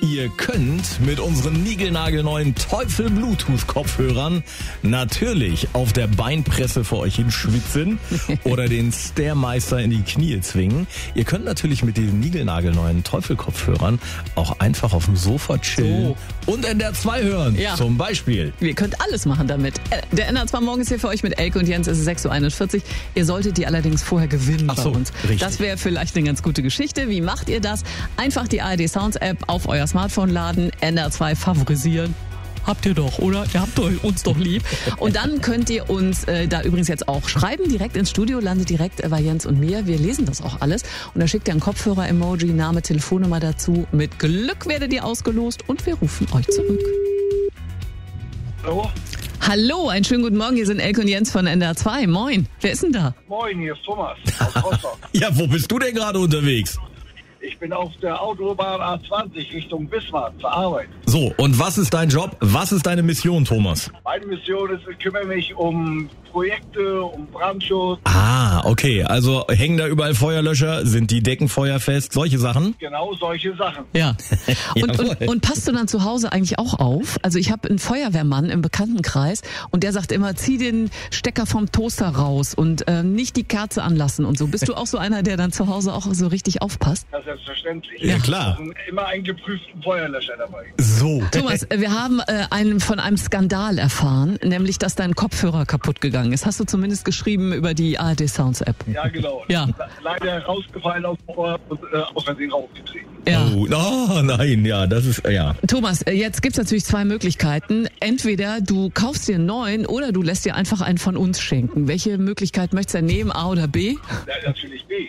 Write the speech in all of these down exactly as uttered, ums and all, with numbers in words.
Ihr könnt mit unseren niegelnagelneuen Teufel Bluetooth Kopfhörern natürlich auf der Beinpresse vor euch hinschwitzen oder den Stairmeister in die Knie zwingen. Ihr könnt natürlich mit diesen niegelnagelneuen Teufel Kopfhörern auch einfach auf dem Sofa chillen so. und N D R zwei hören. Ja. Zum Beispiel. Ihr könnt alles machen damit. Der N D R zwei Morgen ist hier für euch mit Elke und Jens. Es ist sechs Uhr einundvierzig. Ihr solltet die allerdings vorher gewinnen Ach so, bei uns. Richtig. Das wäre vielleicht eine ganz gute Geschichte. Wie macht ihr das? Einfach die A R D Sounds App auf euer Smartphone laden, N D R zwei favorisieren. Habt ihr doch, oder? Ihr habt uns doch lieb. Und dann könnt ihr uns äh, da übrigens jetzt auch schreiben, direkt ins Studio, landet direkt äh, bei Jens und mir. Wir lesen das auch alles. Und da schickt ihr ein Kopfhörer-Emoji, Name, Telefonnummer dazu. Mit Glück werdet ihr ausgelost und wir rufen euch zurück. Hallo? Hallo, einen schönen guten Morgen. Hier sind Elke und Jens von N D R zwei. Moin. Wer ist denn da? Moin, hier ist Thomas aus Rostock. Ja, wo bist du denn gerade unterwegs? Ich bin auf der Autobahn A zwanzig Richtung Bismarck zur Arbeit. So, und was ist dein Job? Was ist deine Mission, Thomas? Meine Mission ist, ich kümmere mich um Projekte, um Brandschutz. Ah, okay. Also hängen da überall Feuerlöscher? Sind die Decken feuerfest? Solche Sachen? Genau solche Sachen. Ja. Und, und, und passt du dann zu Hause eigentlich auch auf? Also ich habe einen Feuerwehrmann im Bekanntenkreis und der sagt immer, zieh den Stecker vom Toaster raus und äh, nicht die Kerze anlassen und so. Bist du auch so einer, der dann zu Hause auch so richtig aufpasst? Das ist selbstverständlich. Ja, klar. Immer einen geprüften Feuerlöscher dabei. So. Thomas, wir haben äh, einen, von einem Skandal erfahren, nämlich, dass dein Kopfhörer kaputt gegangen ist. Hast du zumindest geschrieben über die A R D Sounds App? Ja, genau. Ja. Leider rausgefallen aus dem Ohr und äh, aus Versehen rausgetreten. Ja. Oh, oh, nein, ja, das ist, ja. Thomas, jetzt gibt's natürlich zwei Möglichkeiten. Entweder du kaufst dir einen neuen oder du lässt dir einfach einen von uns schenken. Welche Möglichkeit möchtest du nehmen, A oder B? Ja, natürlich B.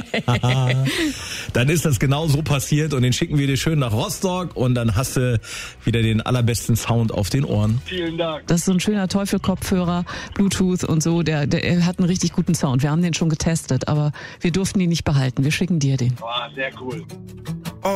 Dann ist das genau so passiert und den schicken wir dir schön nach Rostock und dann hast du wieder den allerbesten Sound auf den Ohren. Vielen Dank. Das ist so ein schöner Teufel-Kopfhörer, Bluetooth und so. Der, der hat einen richtig guten Sound. Wir haben den schon getestet, aber wir durften ihn nicht behalten. Wir schicken dir den. Boah, sehr cool.